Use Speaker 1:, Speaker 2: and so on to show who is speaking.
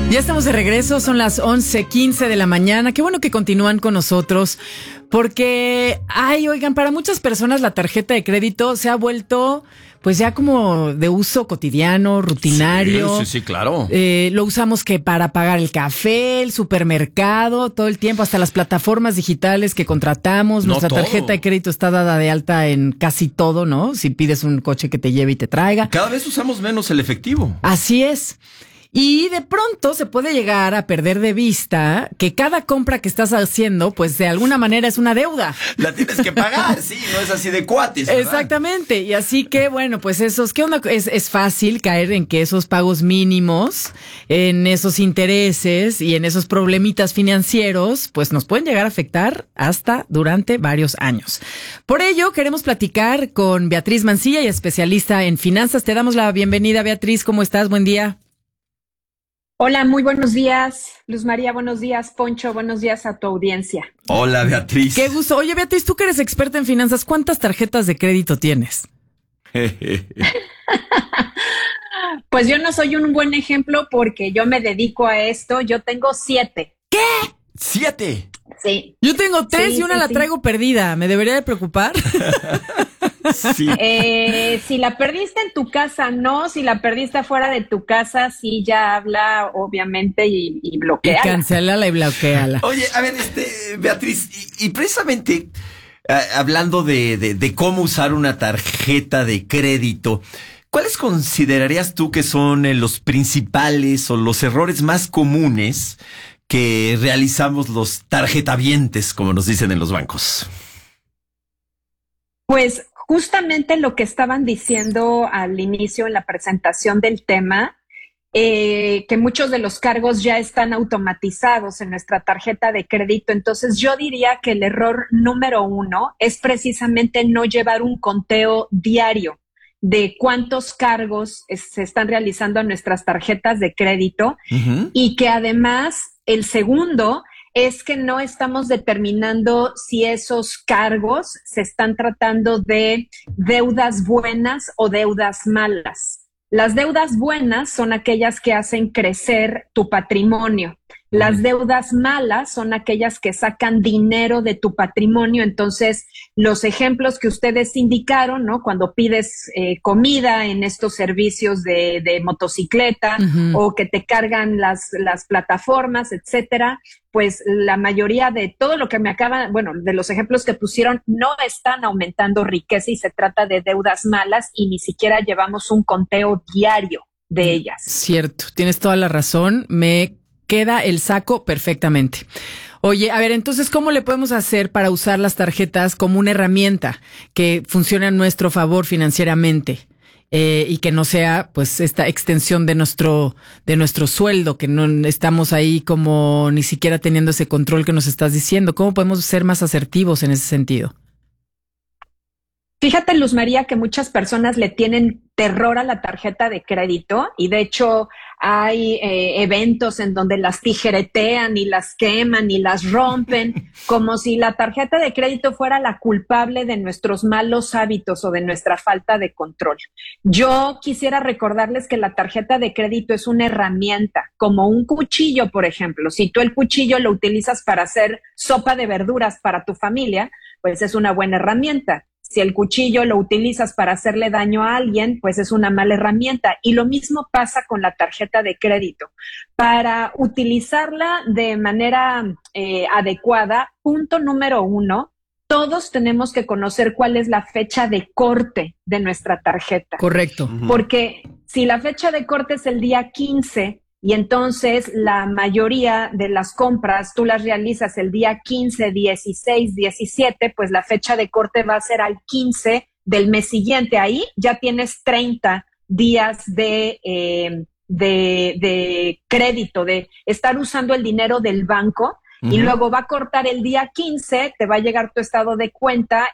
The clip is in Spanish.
Speaker 1: Ya estamos de regreso, son las 11:15 de la mañana. Qué bueno que continúan con nosotros, porque, oigan, para muchas personas la tarjeta de crédito se ha vuelto, pues ya como de uso cotidiano, rutinario.
Speaker 2: Sí, claro.
Speaker 1: Lo usamos que para pagar el café, el supermercado, todo el tiempo, hasta las plataformas digitales que contratamos. Nuestra tarjeta de crédito está dada de alta en casi todo, ¿no? Si pides un coche que te lleve y te traiga.
Speaker 2: Cada vez usamos menos el efectivo.
Speaker 1: Así es. Y de pronto se puede llegar a perder de vista que cada compra que estás haciendo, pues de alguna manera es una deuda.
Speaker 2: La tienes que pagar, sí, no es así de cuates, ¿verdad?
Speaker 1: Exactamente. Y así que, bueno, pues ¿qué onda? Es fácil caer en que esos pagos mínimos, en esos intereses y en esos problemitas financieros, pues nos pueden llegar a afectar hasta durante varios años. Por ello, queremos platicar con Beatriz Mancilla, y especialista en finanzas. Te damos la bienvenida, Beatriz. ¿Cómo estás? Buen día.
Speaker 3: Hola, muy buenos días, Luz María, buenos días, Poncho, buenos días a tu audiencia.
Speaker 2: Hola, Beatriz.
Speaker 1: Qué gusto. Oye, Beatriz, tú que eres experta en finanzas, ¿cuántas tarjetas de crédito tienes?
Speaker 3: Pues yo no soy un buen ejemplo porque yo me dedico a esto, yo tengo 7.
Speaker 1: ¿Qué?
Speaker 2: 7.
Speaker 3: Sí.
Speaker 1: Yo tengo 3 y una la traigo perdida. ¿Me debería de preocupar?
Speaker 2: Sí.
Speaker 3: Si la perdiste en tu casa, no. Si la perdiste afuera de tu casa, sí, ya habla, obviamente, y bloquea.
Speaker 1: Y cancélala y bloquéala.
Speaker 2: Oye, a ver, Beatriz, y precisamente hablando de cómo usar una tarjeta de crédito, ¿cuáles considerarías tú que son los principales o los errores más comunes que realizamos los tarjetavientes, como nos dicen en los bancos?
Speaker 3: Pues justamente lo que estaban diciendo al inicio en la presentación del tema, que muchos de los cargos ya están automatizados en nuestra tarjeta de crédito. Entonces yo diría que el error número 1 es precisamente no llevar un conteo diario de cuántos cargos se están realizando a nuestras tarjetas de crédito. Uh-huh. Y que además el segundo es que no estamos determinando si esos cargos se están tratando de deudas buenas o deudas malas. Las deudas buenas son aquellas que hacen crecer tu patrimonio. Las deudas malas son aquellas que sacan dinero de tu patrimonio. Entonces, los ejemplos que ustedes indicaron, ¿no? Cuando pides comida en estos servicios de motocicleta, uh-huh, o que te cargan las plataformas, etcétera, pues la mayoría de todo lo que de los ejemplos que pusieron, no están aumentando riqueza y se trata de deudas malas y ni siquiera llevamos un conteo diario de ellas.
Speaker 1: Cierto, tienes toda la razón. Me queda el saco perfectamente. Oye, a ver, entonces, ¿cómo le podemos hacer para usar las tarjetas como una herramienta que funcione a nuestro favor financieramente? Y que no sea, pues, esta extensión de nuestro sueldo, que no estamos ahí como ni siquiera teniendo ese control que nos estás diciendo. ¿Cómo podemos ser más asertivos en ese sentido?
Speaker 3: Fíjate, Luz María, que muchas personas le tienen terror a la tarjeta de crédito y de hecho hay eventos en donde las tijeretean y las queman y las rompen como si la tarjeta de crédito fuera la culpable de nuestros malos hábitos o de nuestra falta de control. Yo quisiera recordarles que la tarjeta de crédito es una herramienta, como un cuchillo, por ejemplo. Si tú el cuchillo lo utilizas para hacer sopa de verduras para tu familia, pues es una buena herramienta. Si el cuchillo lo utilizas para hacerle daño a alguien, pues es una mala herramienta. Y lo mismo pasa con la tarjeta de crédito. Para utilizarla de manera adecuada, punto número 1, todos tenemos que conocer cuál es la fecha de corte de nuestra tarjeta.
Speaker 1: Correcto.
Speaker 3: Porque si la fecha de corte es el día 15, y entonces la mayoría de las compras tú las realizas el día 15, 16, 17, pues la fecha de corte va a ser al 15 del mes siguiente. Ahí ya tienes 30 días de crédito, de estar usando el dinero del banco. Uh-huh. Y luego va a cortar el día 15, te va a llegar tu estado de cuenta